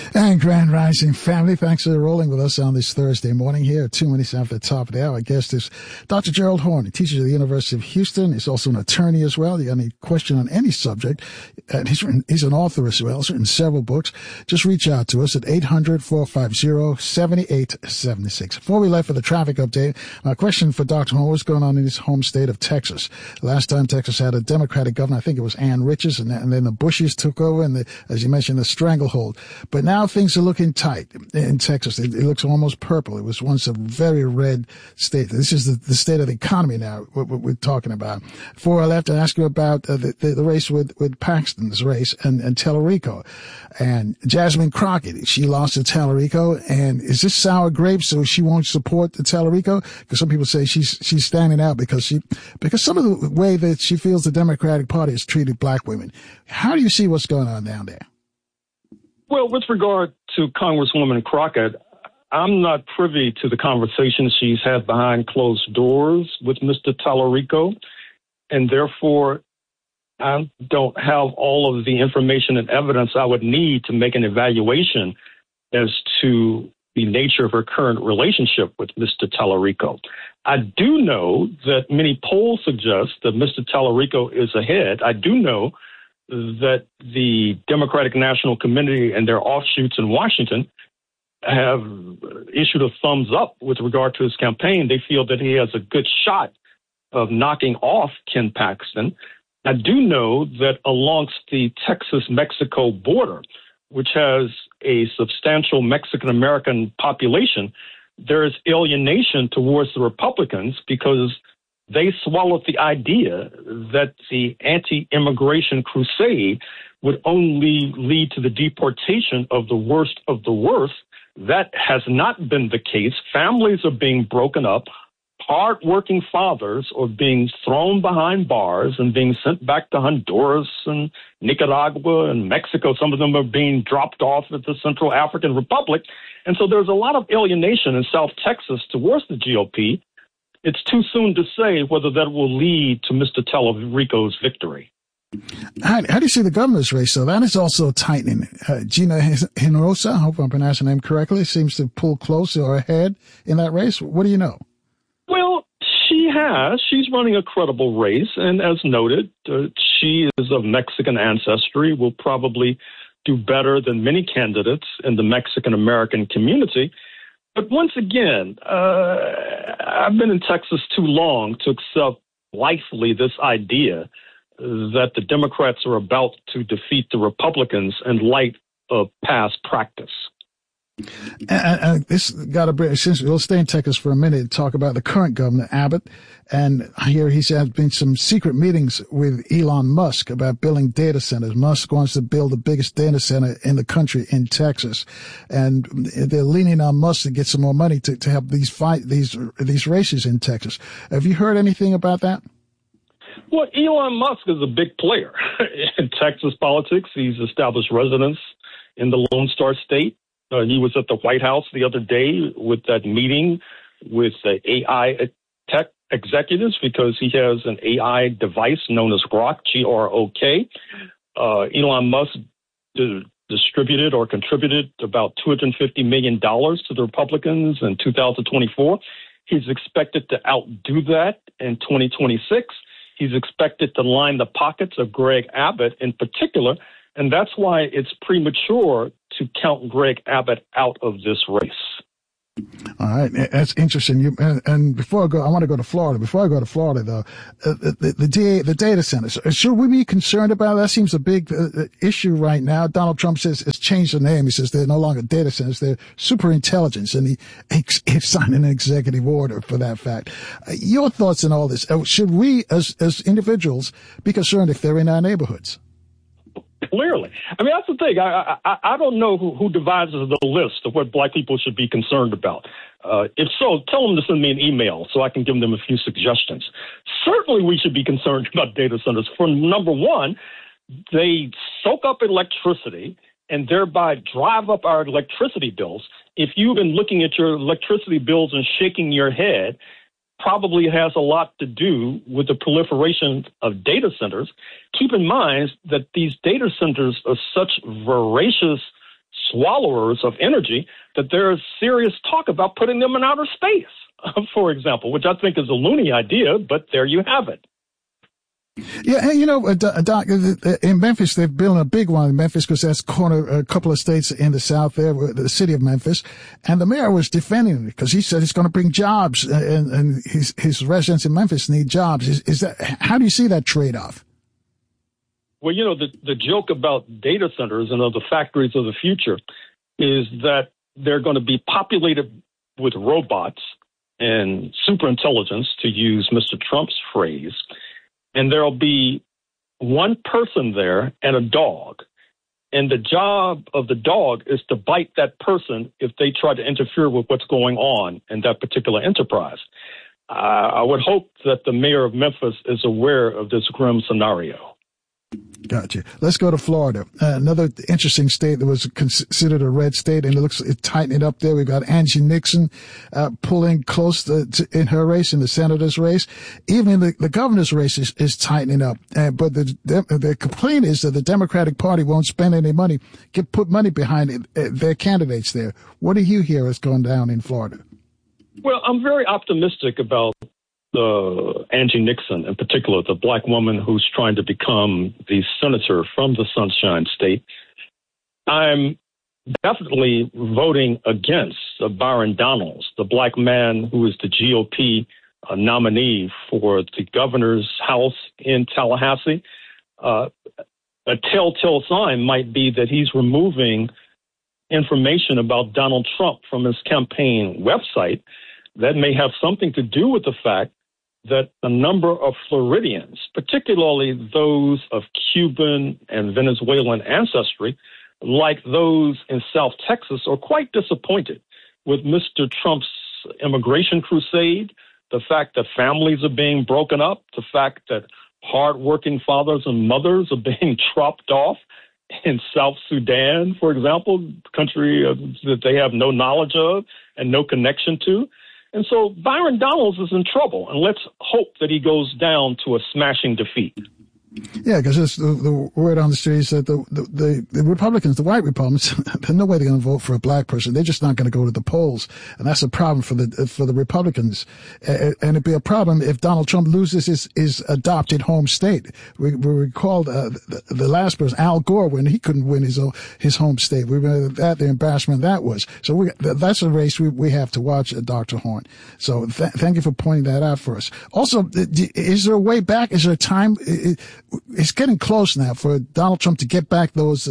And Grand Rising family, thanks for rolling with us on this Thursday morning here, 2 minutes after the top of the hour. Our guest is Dr. Gerald Horne. He teaches at the University of Houston. He's also an attorney as well. You got any question on any subject? And he's an author as well. He's written several books. Just reach out to us at 800-450-7876. Before we left for the traffic update, my question for Dr. Horne, what's going on in his home state of Texas? Last time Texas had a Democratic governor, I think it was Ann Richards, and then the Bushes took over, and as you mentioned, the stranglehold. But now things are looking tight in Texas. It looks almost purple. It was once a very red state. This is the state of the economy now, what we're talking about. Before I left, I asked you about the race with Paxton's race and Tellerico. And Jasmine Crockett, she lost to Tellerico. And is this sour grapes, so she won't support the Tellerico? Because some people say she's standing out because some of the way that she feels the Democratic Party has treated black women. How do you see what's going on down there? Well, with regard to Congresswoman Crockett, I'm not privy to the conversations she's had behind closed doors with Mr. Tellerico, and therefore I don't have all of the information and evidence I would need to make an evaluation as to the nature of her current relationship with Mr. Tellerico. I do know that many polls suggest that Mr. Tellerico is ahead. I do know that the Democratic National Committee and their offshoots in Washington have issued a thumbs up with regard to his campaign. They feel that he has a good shot of knocking off Ken Paxton. I do know that alongst the Texas-Mexico border, which has a substantial Mexican-American population, there is alienation towards the Republicans because they swallowed the idea that the anti-immigration crusade would only lead to the deportation of the worst of the worst. That has not been the case. Families are being broken up. Hard-working fathers are being thrown behind bars and being sent back to Honduras and Nicaragua and Mexico. Some of them are being dropped off at the Central African Republic. And so there's a lot of alienation in South Texas towards the GOP. It's too soon to say whether that will lead to Mr. Tellerico's victory. How do you see the governor's race? So that is also tightening. Gina Hinojosa, I hope I'm pronouncing her name correctly, seems to pull closer or ahead in that race. What do you know? Well, she's running a credible race. And as noted, she is of Mexican ancestry, will probably do better than many candidates in the Mexican-American community. But once again, I've been in Texas too long to accept blithely this idea that the Democrats are about to defeat the Republicans in light of past practice. And this got to be, since we'll stay in Texas for a minute and talk about the current governor, Abbott. And here he's had been some secret meetings with Elon Musk about building data centers. Musk wants to build the biggest data center in the country in Texas. And they're leaning on Musk to get some more money to help these races in Texas. Have you heard anything about that? Well, Elon Musk is a big player in Texas politics. He's established residence in the Lone Star State. He was at the White House the other day with that meeting with the AI tech executives because he has an AI device known as Grok, G-R-O-K. Elon Musk distributed or contributed about $250 million to the Republicans in 2024. He's expected to outdo that in 2026. He's expected to line the pockets of Greg Abbott in particular, and that's why it's premature to count Greg Abbott out of this race. All right, that's interesting. And before I go, I want to go to Florida. Before I go to Florida, though, the data centers. Should we be concerned about that? Seems a big issue right now. Donald Trump says it's changed the name. He says they're no longer data centers; they're super intelligence, and he signed an executive order for that fact. Your thoughts on all this? Should we, as individuals, be concerned if they're in our neighborhoods? Clearly. I mean, that's the thing. I don't know who devises the list of what black people should be concerned about. If so, tell them to send me an email so I can give them a few suggestions. Certainly we should be concerned about data centers. For number one, they soak up electricity and thereby drive up our electricity bills. If you've been looking at your electricity bills and shaking your head, probably has a lot to do with the proliferation of data centers. Keep in mind that these data centers are such voracious swallowers of energy, that there is serious talk about putting them in outer space, for example, which I think is a loony idea, but there you have it. Yeah, and Doc, in Memphis, they're building a big one in Memphis because that's a couple of states in the South there, the city of Memphis. And the mayor was defending it because he said it's going to bring jobs and his residents in Memphis need jobs. How do you see that trade-off? Well, the joke about data centers and the factories of the future is that they're going to be populated with robots and superintelligence, to use Mr. Trump's phrase. And there'll be one person there and a dog. And the job of the dog is to bite that person if they try to interfere with what's going on in that particular enterprise. I would hope that the mayor of Memphis is aware of this grim scenario. Gotcha. Let's go to Florida. Another interesting state that was considered a red state, and it's tightening up there. We've got Angie Nixon pulling close in her race, in the senator's race. Even the governor's race is tightening up. But the complaint is that the Democratic Party won't spend any money, put money behind their candidates there. What do you hear is going down in Florida? Well, I'm very optimistic about Angie Nixon, in particular, the black woman who's trying to become the senator from the Sunshine State. I'm definitely voting against Byron Donalds, the black man who is the GOP nominee for the governor's house in Tallahassee. A telltale sign might be that he's removing information about Donald Trump from his campaign website. That may have something to do with the fact that a number of Floridians, particularly those of Cuban and Venezuelan ancestry, like those in South Texas, are quite disappointed with Mr. Trump's immigration crusade, the fact that families are being broken up, the fact that hardworking fathers and mothers are being chopped off in South Sudan, for example, a country that they have no knowledge of and no connection to. And so Byron Donalds is in trouble, and let's hope that he goes down to a smashing defeat. Yeah, because the word on the street is that the Republicans, the white Republicans, there's no way they're going to vote for a black person. They're just not going to go to the polls, and that's a problem for the Republicans. And it'd be a problem if Donald Trump loses his adopted home state. We recall the last person, Al Gore, when he couldn't win his home state. We remember that, the embarrassment that was. So that's a race we have to watch, Dr. Horne. So thank you for pointing that out for us. Also, is there a way back? Is there a time? It's getting close now for Donald Trump to get back those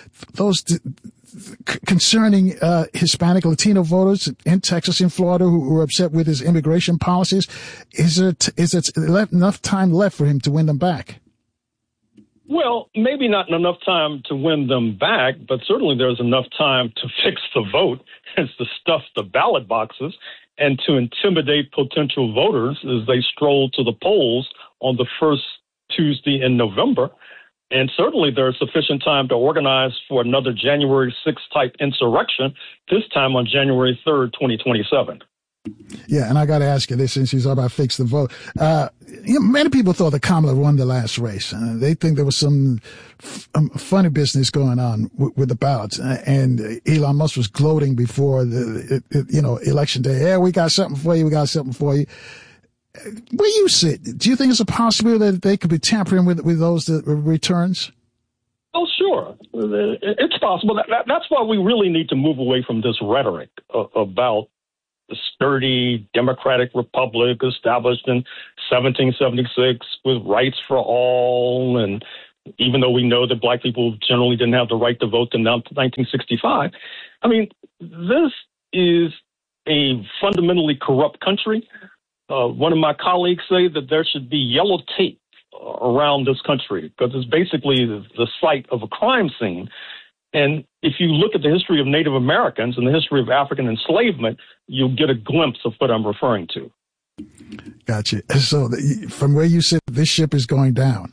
concerning Hispanic Latino voters in Texas and Florida who are upset with his immigration policies. Is there enough time left for him to win them back? Well, maybe not enough time to win them back, but certainly there's enough time to fix the vote and to stuff the ballot boxes and to intimidate potential voters as they stroll to the polls on the first Tuesday in November. And certainly there's sufficient time to organize for another January 6th type insurrection, this time on January 3rd, 2027. Yeah, and I got to ask you this since he's all about fix the vote. Many people thought that Kamala won the last race. They think there was some funny business going on with the ballots. And Elon Musk was gloating before election day. Yeah, we got something for you. We got something for you. Where you sit, do you think it's a possibility that they could be tampering with those returns? Oh, sure. It's possible. That's why we really need to move away from this rhetoric about the sturdy democratic republic established in 1776 with rights for all. And even though we know that black people generally didn't have the right to vote in 1965, I mean, this is a fundamentally corrupt country. One of my colleagues say that there should be yellow tape around this country because it's basically the site of a crime scene. And if you look at the history of Native Americans and the history of African enslavement, you'll get a glimpse of what I'm referring to. Gotcha. So from where you sit, this ship is going down.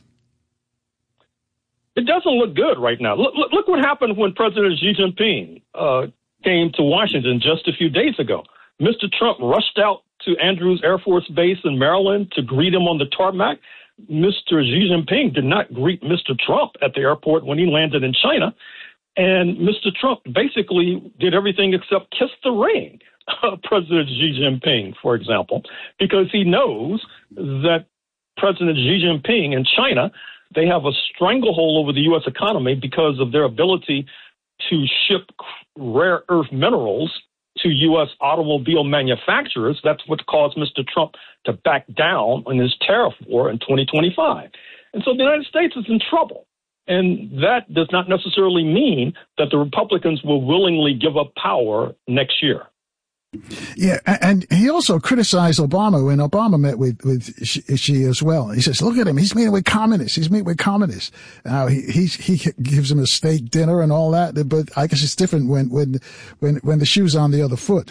It doesn't look good right now. Look what happened when President Xi Jinping came to Washington just a few days ago. Mr. Trump rushed out to Andrews Air Force Base in Maryland to greet him on the tarmac. Mr. Xi Jinping did not greet Mr. Trump at the airport when he landed in China. And Mr. Trump basically did everything except kiss the ring of President Xi Jinping, for example, because he knows that President Xi Jinping in China, they have a stranglehold over the U.S. economy because of their ability to ship rare earth minerals to U.S. automobile manufacturers. That's what caused Mr. Trump to back down on his tariff war in 2025. And so the United States is in trouble. And that does not necessarily mean that the Republicans will willingly give up power next year. Yeah, and he also criticized Obama when Obama met with Xi as well. He says, "Look at him; he's meeting with communists. He's meeting with communists." He gives him a steak dinner and all that. But I guess it's different when the shoe's on the other foot.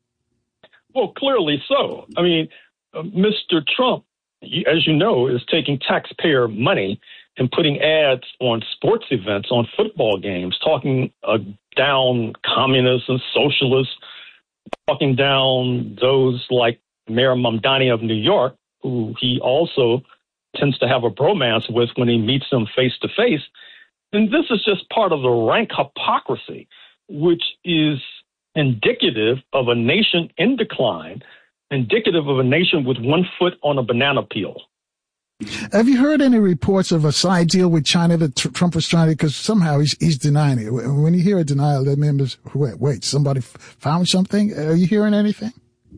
Well, clearly so. I mean, Mr. Trump, as you know, is taking taxpayer money and putting ads on sports events, on football games, talking down communists and socialists, talking down those like Mayor Mamdani of New York, who he also tends to have a bromance with when he meets them face to face. And this is just part of the rank hypocrisy, which is indicative of a nation in decline, indicative of a nation with one foot on a banana peel. Have you heard any reports of a side deal with China that Trump was trying to, because somehow he's denying it. When you hear a denial, that means, wait, somebody found something? Are you hearing anything?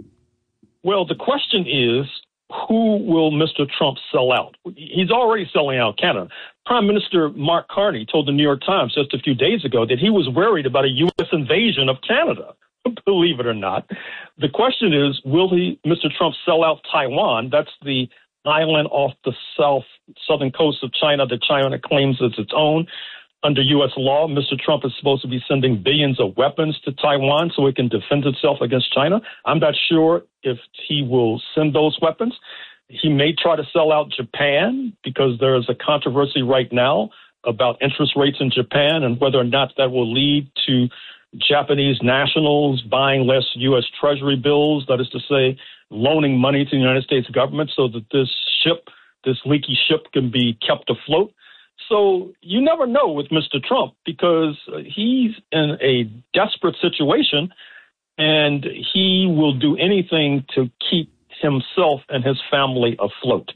Well, the question is, who will Mr. Trump sell out? He's already selling out Canada. Prime Minister Mark Carney told the New York Times just a few days ago that he was worried about a U.S. invasion of Canada. Believe it or not. The question is, will Mr. Trump sell out Taiwan? That's the island off the southern coast of China that China claims as its own. Under U.S. law, Mr. Trump is supposed to be sending billions of weapons to Taiwan so it can defend itself against China. I'm not sure if he will send those weapons. He may try to sell out Japan because there is a controversy right now about interest rates in Japan and whether or not that will lead to Japanese nationals buying less U.S. Treasury bills, that is to say, loaning money to the United States government so that this leaky ship can be kept afloat. So you never know with Mr. Trump because he's in a desperate situation and he will do anything to keep himself and his family afloat.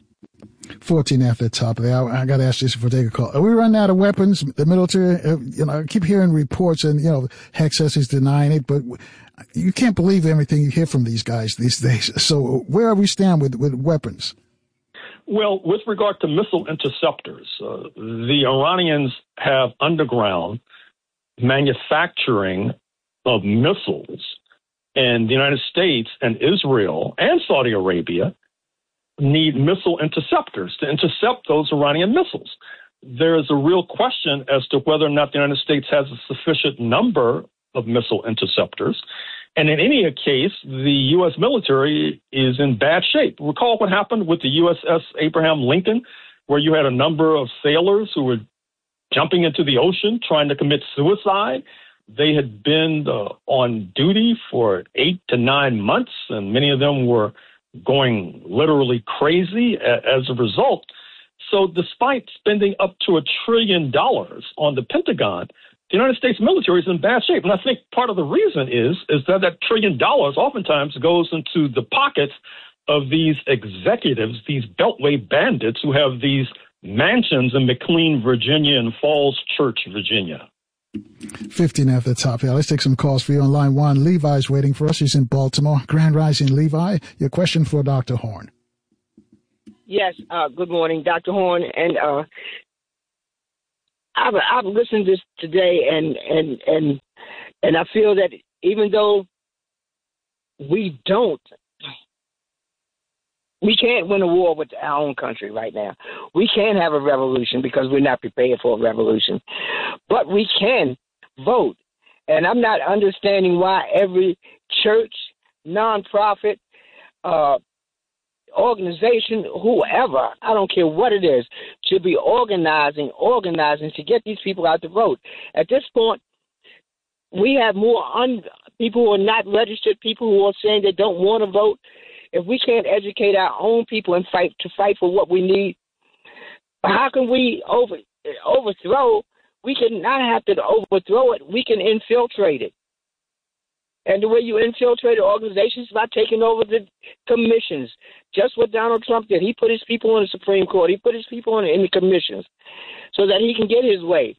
14 after the top of the hour. I got to ask this before I take a call. Are we running out of weapons? The military, I keep hearing reports and, Heck says he's denying it, but you can't believe everything you hear from these guys these days. So where are we stand with weapons? Well, with regard to missile interceptors, the Iranians have underground manufacturing of missiles, and the United States and Israel and Saudi Arabia need missile interceptors to intercept those Iranian missiles. There is a real question as to whether or not the United States has a sufficient number of missile interceptors. And in any case, the U.S. military is in bad shape. Recall what happened with the USS Abraham Lincoln, where you had a number of sailors who were jumping into the ocean trying to commit suicide. They had been on duty for 8 to 9 months, and many of them were going literally crazy as a result. So despite spending up to $1 trillion on the Pentagon, the United States military is in bad shape. And I think part of the reason is that $1 trillion oftentimes goes into the pockets of these executives, these Beltway bandits who have these mansions in McLean, Virginia and Falls Church, Virginia. 15 after the top here. Let's take some calls for you on line one. Levi's waiting for us. He's in Baltimore. Grand Rising, Levi. Your question for Dr. Horne. Yes. Good morning, Dr. Horne. And I've listened to this today, and I feel that even though we can't win a war with our own country right now. We can't have a revolution because we're not prepared for a revolution. But we can vote. And I'm not understanding why every church, nonprofit, organization, whoever, I don't care what it is, should be organizing to get these people out to vote. At this point, we have more people who are not registered, people who are saying they don't want to vote. If we can't educate our own people and fight for what we need, how can we overthrow We can not have to overthrow it. We can infiltrate it. And the way you infiltrate an organization is by taking over the commissions. Just what Donald Trump did. He put his people on the Supreme Court. He put his people in the commissions so that he can get his way.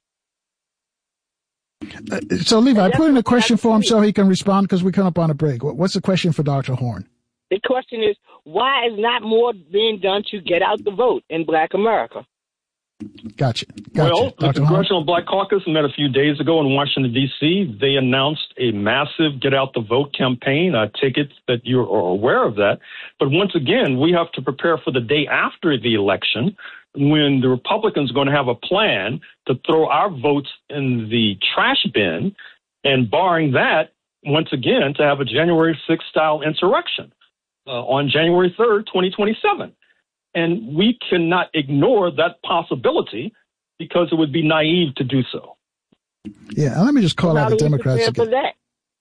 So, Levi, I put in a question for him so he can respond because we come up on a break. What's the question for Dr. Horne? The question is, why is not more being done to get out the vote in Black America? Gotcha. Well, the Congressional Black Caucus met a few days ago in Washington, D.C. They announced a massive Get Out the Vote campaign. I take it that you're aware of that. But once again, we have to prepare for the day after the election when the Republicans are going to have a plan to throw our votes in the trash bin, and barring that, once again, to have a January 6th style insurrection on January 3rd, 2027. And we cannot ignore that possibility because it would be naive to do so. Yeah, let me just call out the Democrats again. For that?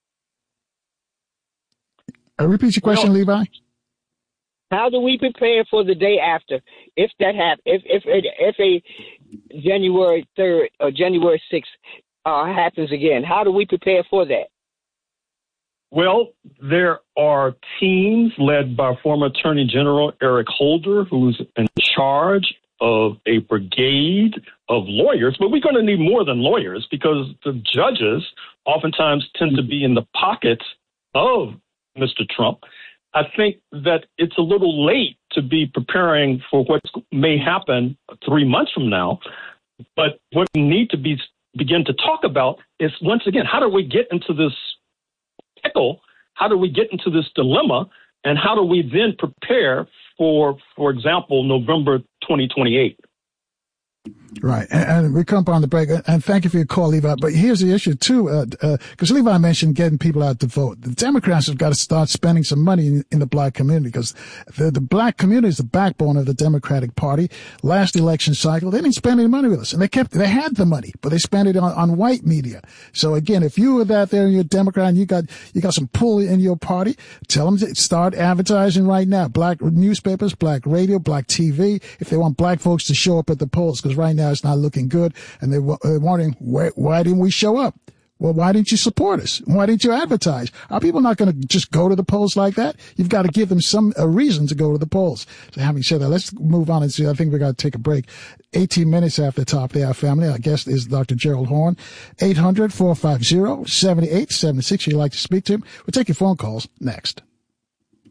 Repeat your question, Levi. How do we prepare for the day after if that happens? If a January 3rd or January 6th happens again, how do we prepare for that? Well, there are teams led by former Attorney General Eric Holder, who's in charge of a brigade of lawyers. But we're going to need more than lawyers because the judges oftentimes tend to be in the pockets of Mr. Trump. I think that it's a little late to be preparing for what may happen 3 months from now. But what we need to begin to talk about is, once again, how do we get into this pickle? How do we get into this dilemma? And how do we then prepare for example, November 2028? Right. And we come up on the break. And thank you for your call, Levi. But here's the issue, too, because Levi mentioned getting people out to vote. The Democrats have got to start spending some money in the black community because the black community is the backbone of the Democratic Party. Last election cycle, they didn't spend any money with us. And they had the money, but they spent it on white media. So again, if you were out there and you're a Democrat and you got some pull in your party, tell them to start advertising right now. Black newspapers, black radio, black TV, if they want black folks to show up at the polls, because right now it's not looking good, and they're wondering, why didn't we show up? Well, why didn't you support us? Why didn't you advertise? Are people not going to just go to the polls like that? You've got to give them a reason to go to the polls. So having said that, let's move on and see. I think we got to take a break. 18 minutes after the top of the hour, family. Our guest is Dr. Gerald Horne. 800-450-7876. If you'd like to speak to him, we'll take your phone calls next.